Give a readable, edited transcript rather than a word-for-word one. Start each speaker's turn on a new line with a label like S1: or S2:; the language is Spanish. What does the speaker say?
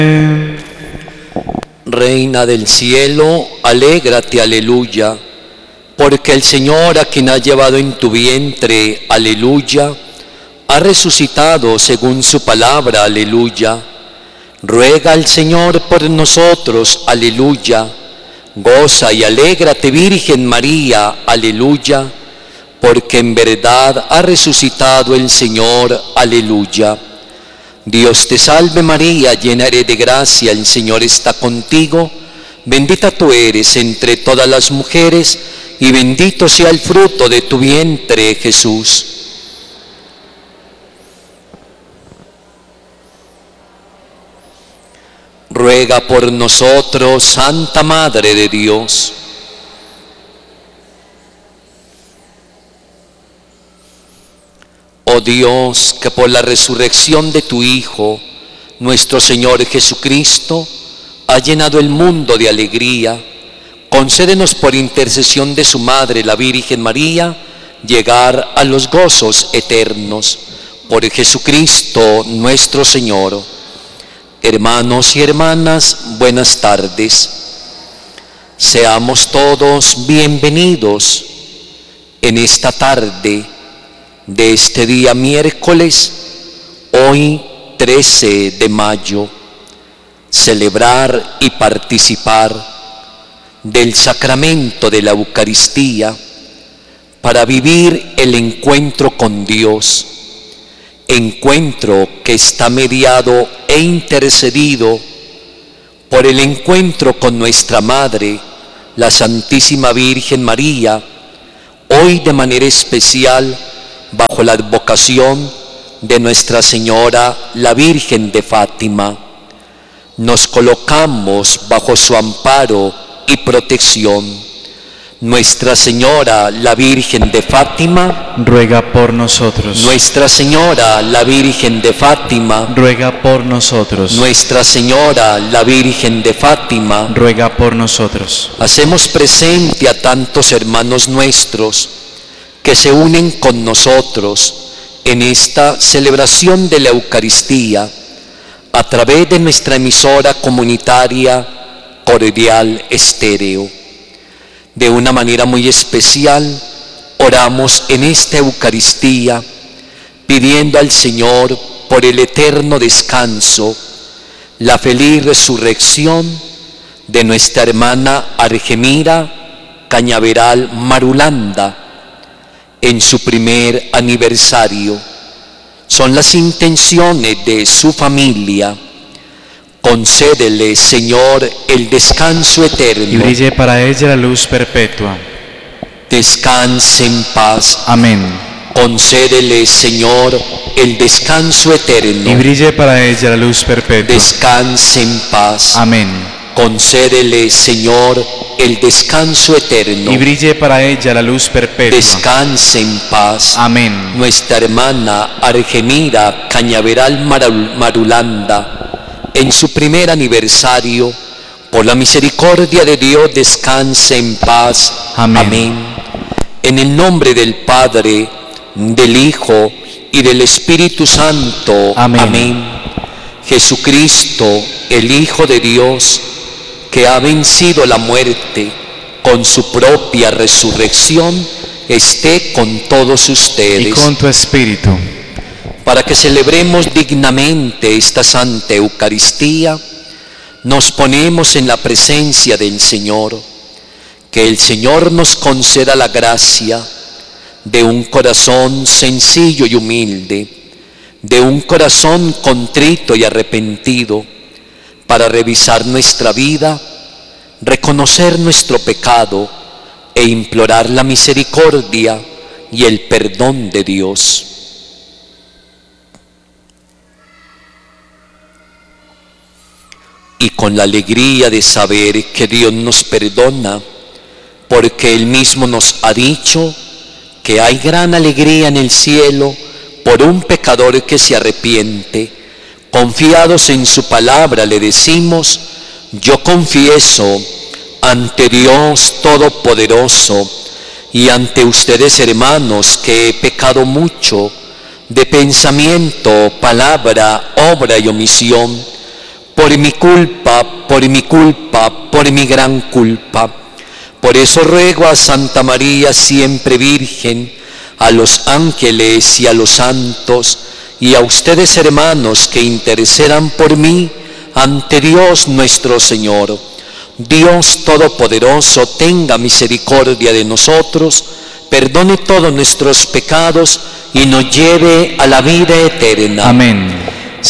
S1: Reina del cielo, alégrate, aleluya, porque el Señor, a quien has llevado en tu vientre, aleluya, ha resucitado según su palabra, aleluya. Ruega al Señor por nosotros, aleluya. Goza y alégrate, Virgen María, aleluya, porque en verdad ha resucitado el Señor, aleluya. Dios te salve María, llena eres de gracia, el Señor está contigo, bendita tú eres entre todas las mujeres, y bendito sea el fruto de tu vientre, Jesús. Ruega por nosotros, Santa Madre de Dios. Oh Dios, que por la resurrección de tu Hijo, nuestro Señor Jesucristo, ha llenado el mundo de alegría, concédenos por intercesión de su Madre, la Virgen María, llegar a los gozos eternos. Por Jesucristo nuestro Señor. Hermanos y hermanas, buenas tardes. Seamos todos bienvenidos en esta tarde de este día miércoles, hoy 13 de mayo, celebrar y participar del sacramento de la Eucaristía para vivir el encuentro con Dios, encuentro que está mediado e intercedido por el encuentro con nuestra Madre, la Santísima Virgen María, hoy de manera especial bajo la advocación de Nuestra Señora, la Virgen de Fátima. Nos colocamos bajo su amparo y protección. Nuestra Señora, la Virgen de Fátima,
S2: ruega por nosotros.
S1: Nuestra Señora, la Virgen de Fátima,
S2: ruega por nosotros.
S1: Nuestra Señora, la Virgen de Fátima,
S2: ruega por nosotros.
S1: Hacemos presente a tantos hermanos nuestros que se unen con nosotros en esta celebración de la Eucaristía a través de nuestra emisora comunitaria Cordial Estéreo. De una manera muy especial, oramos en esta Eucaristía pidiendo al Señor por el eterno descanso, la feliz resurrección de nuestra hermana Argemira Cañaveral Marulanda en su primer aniversario. Son las intenciones de su familia. Concédele, Señor, el descanso eterno.
S2: Y brille para ella la luz perpetua.
S1: Descanse en paz.
S2: Amén.
S1: Concédele, Señor, el descanso eterno.
S2: Y brille para ella la luz perpetua.
S1: Descanse en paz.
S2: Amén.
S1: Concédele, Señor, el descanso eterno.
S2: Y brille para ella la luz perpetua.
S1: Descanse en paz.
S2: Amén.
S1: Nuestra hermana Argemira Cañaveral Marulanda, en su primer aniversario, por la misericordia de Dios, descanse en paz.
S2: Amén.
S1: Amén. En el nombre del Padre, del Hijo y del Espíritu Santo.
S2: Amén.
S1: Amén. Jesucristo, el Hijo de Dios, que ha vencido la muerte con su propia resurrección, esté con todos ustedes.
S2: Y con tu espíritu.
S1: Para que celebremos dignamente esta Santa Eucaristía, nos ponemos en la presencia del Señor. Que el Señor nos conceda la gracia de un corazón sencillo y humilde, de un corazón contrito y arrepentido, para revisar nuestra vida, reconocer nuestro pecado e implorar la misericordia y el perdón de Dios. Y con la alegría de saber que Dios nos perdona, porque Él mismo nos ha dicho que hay gran alegría en el cielo por un pecador que se arrepiente, confiados en su palabra le decimos: yo confieso ante Dios Todopoderoso y ante ustedes, hermanos, que he pecado mucho de pensamiento, palabra, obra y omisión, por mi culpa, por mi culpa, por mi gran culpa. Por eso ruego a Santa María, siempre Virgen, a los ángeles y a los santos, y a ustedes, hermanos, que intercedan por mí ante Dios nuestro Señor. Dios Todopoderoso, tenga misericordia de nosotros, perdone todos nuestros pecados y nos lleve a la vida eterna.
S2: Amén.